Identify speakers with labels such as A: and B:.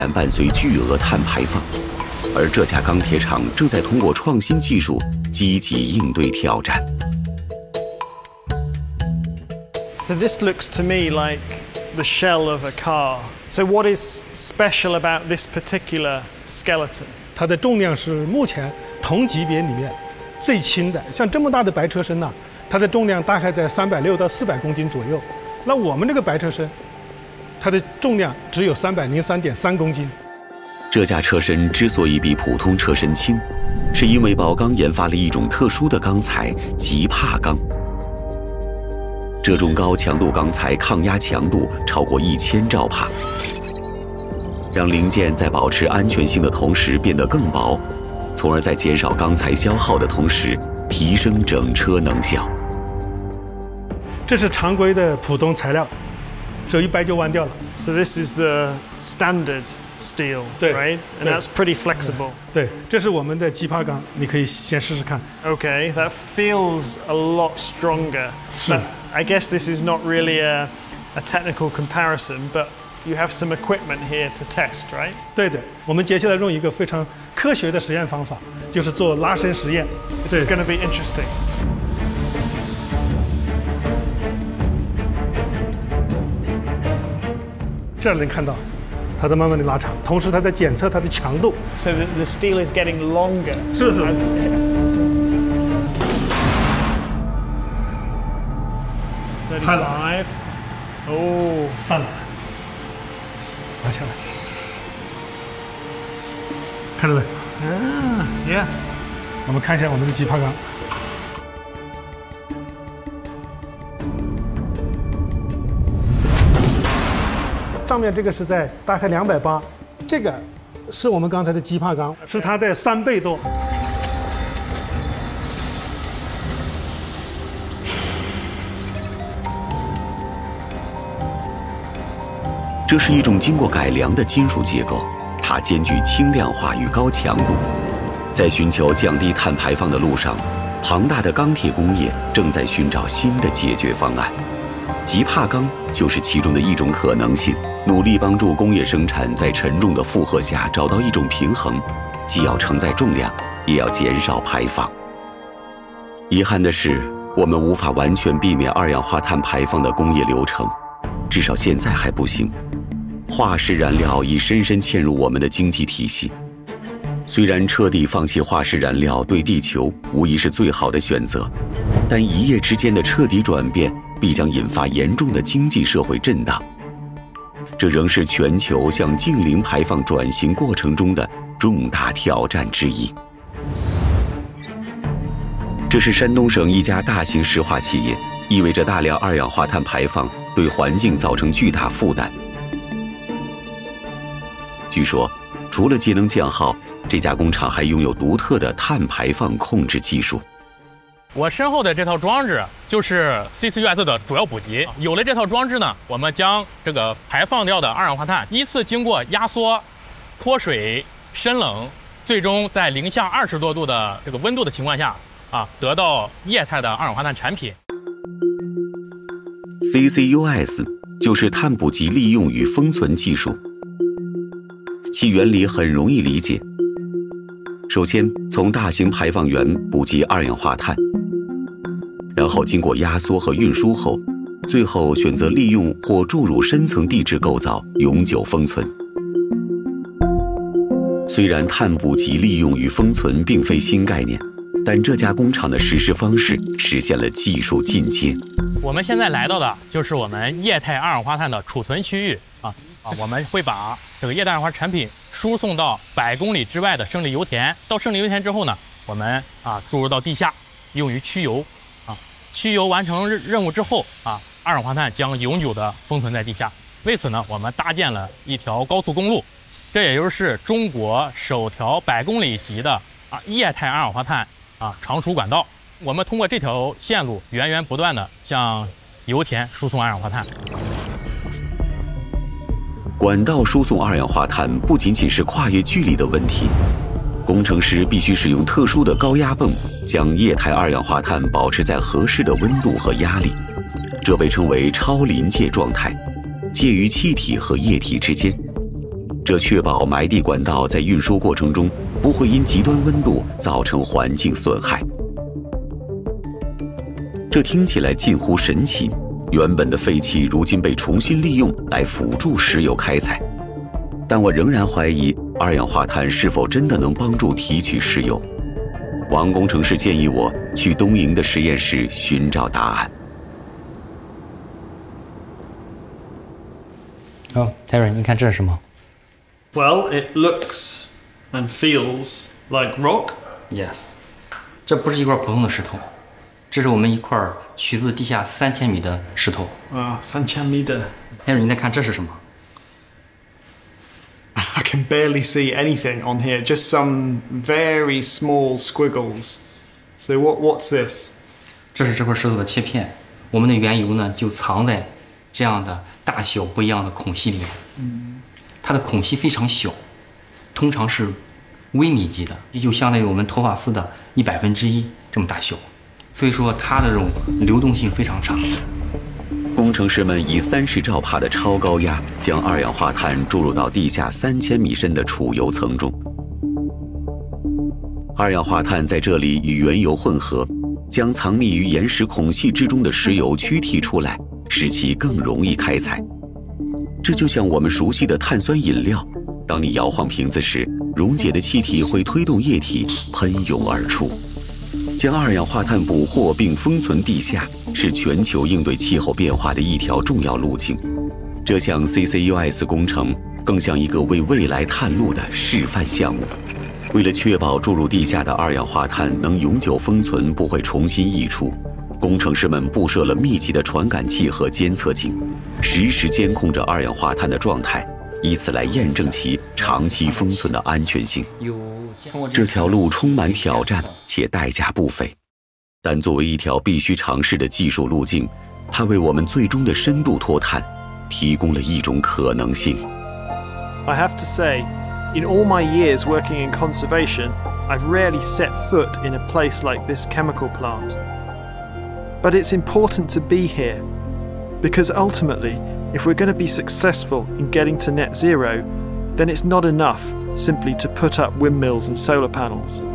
A: 伴随巨额碳排放，而这家钢铁厂正在通过创新技术积极应对挑战。
B: So this looks to me like the shell of a car. So what is special about this particular skeleton?
C: 它的重量是目前同级别里面最轻的，像这么大的白车身呢，它的重量大概在360到400公斤左右。那我们这个白车身，它的重量只有303.3公斤。
A: 这架车身之所以比普通车身轻，是因为宝钢研发了一种特殊的钢材——极帕钢。这种高强度钢材抗压强度超过1000兆帕，让零件在保持安全性的同时变得更薄，从而在减少钢材消耗的同时提升整车能效。
C: 这是常规的普通材料，手一掰就弯掉了。
B: So this is the standard steel, right? And that's pretty flexible.
C: 对，这是我们的极帕钢，你可以先试试看。
B: Okay, that feels a lot stronger.
C: 是。
B: I guess this is not really a technical comparison, but you have some equipment here to test, right?
C: 对的，我们接下来用一个非常科学的实验方法，就是做拉伸实验。
B: This is going to be interesting.
C: 这儿能看到，它在慢慢的拉长，同时它在检测它的强度。
B: So the steel is getting longer.
C: 是。
B: 35. Oh,
C: 淡了，拿下来，看到没？
B: yeah.
C: 我们看一下我们的极帕钢。上面这个是在大概280，这个是我们刚才的极帕钢，是它的3倍多。
A: 这是一种经过改良的金属结构，它兼具轻量化与高强度。在寻求降低碳排放的路上，庞大的钢铁工业正在寻找新的解决方案。极帕钢就是其中的一种可能性，努力帮助工业生产在沉重的负荷下找到一种平衡，既要承载重量，也要减少排放。遗憾的是，我们无法完全避免二氧化碳排放的工业流程，至少现在还不行。化石燃料已深深嵌入我们的经济体系。虽然彻底放弃化石燃料对地球无疑是最好的选择，但一夜之间的彻底转变必将引发严重的经济社会震荡。这仍是全球向净零排放转型过程中的重大挑战之一。这是山东省一家大型石化企业，意味着大量二氧化碳排放对环境造成巨大负担。据说，除了节能降耗，这家工厂还拥有独特的碳排放控制技术。
D: 我身后的这套装置就是 CCUS 的主要补给。有了这套装置呢，我们将这个排放掉的二氧化碳依次经过压缩、脱水、深冷，最终在零下20多度的这个温度的情况下得到液态的二氧化碳产品。
A: CCUS 就是碳捕集利用与封存技术。其原理很容易理解。首先，从大型排放源捕集二氧化碳，然后经过压缩和运输后，最后选择利用或注入深层地质构造永久封存。虽然碳捕集利用与封存并非新概念，但这家工厂的实施方式实现了技术进阶。
D: 我们现在来到的就是我们液态二氧化碳的储存区域我们会把这个液态二氧化碳产品输送到100公里之外的胜利油田。到胜利油田之后呢，我们注入到地下，用于驱油。驱油完成任务之后二氧化碳将永久的封存在地下。为此呢，我们搭建了一条高速公路，这也就是中国首条100公里级的液态二氧化碳长储管道。我们通过这条线路源源不断的向油田输送二氧化碳。
A: 管道输送二氧化碳不仅仅是跨越距离的问题，工程师必须使用特殊的高压泵，将液态二氧化碳保持在合适的温度和压力，这被称为超临界状态，介于气体和液体之间。 这确保埋地管道在运输过程中不会因极端温度造成环境损害。这听起来近乎神奇，原本的废气如今被重新利用来辅助石油开采。但我仍然怀疑二氧化碳是否真的能帮助提取石油。王工程师建议我去东营的实验室寻找答案。
E: Terry， 你看这是什么？
B: Well, it looks and feels like rock.
E: Yes， 这不是一块普通的石头，这是我们一块取自地下3000米的石头。
B: 3000 meter.
E: Terry， 你再看这是什么？
B: I can barely see anything on here, just some very small squiggles. So what's this?
E: 这是这块石头的切片。我们的原油呢，就藏在这样的大小不一样的孔隙里面。它的孔隙非常小，通常是微米级的，也就相当于我们头发丝的1/100这么大小。所以说它的这种流动性非常差。
A: 工程师们以30兆帕的超高压将二氧化碳注入到地下3000米深的储油层中。二氧化碳在这里与原油混合，将藏匿于岩石孔隙之中的石油驱提出来，使其更容易开采。这就像我们熟悉的碳酸饮料，当你摇晃瓶子时，溶解的气体会推动液体喷涌而出。将二氧化碳捕获并封存地下，是全球应对气候变化的一条重要路径。这项 CCUS 工程更像一个为未来探路的示范项目。为了确保注入地下的二氧化碳能永久封存，不会重新溢出，工程师们布设了密集的传感器和监测井，实时监控着二氧化碳的状态，以此来验证其长期封存的安全性。这条路充满挑战且代价不菲，但作为一条必须尝试的技术路径，它为我们最终的深度脱碳提供了一种可能性。
B: I have to say, in all my years working in conservation, I've rarely set foot in a place like this chemical plant. But it's important to be here, because ultimately, if we're going to be successful in getting to net zero, then it's not enough simply to put up windmills and solar panels.